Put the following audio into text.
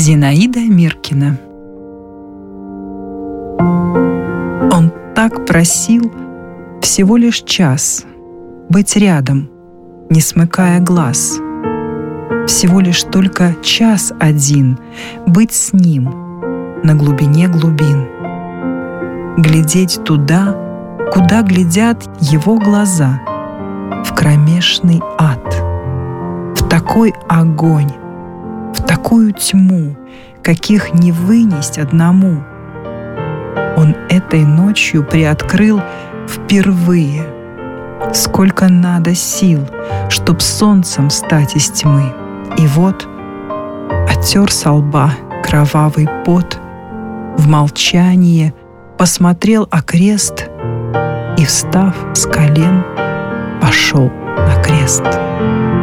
Зинаида Миркина. Он так просил всего лишь час быть рядом, не смыкая глаз. Всего лишь только час один быть с ним на глубине глубин. Глядеть туда, куда глядят его глаза, в кромешный ад, в такой огонь, в такую тьму, каких не вынесть одному. Он этой ночью приоткрыл впервые, сколько надо сил, чтоб солнцем стать из тьмы. И вот оттер со лба кровавый пот, в молчании посмотрел окрест и, встав с колен, пошел на крест.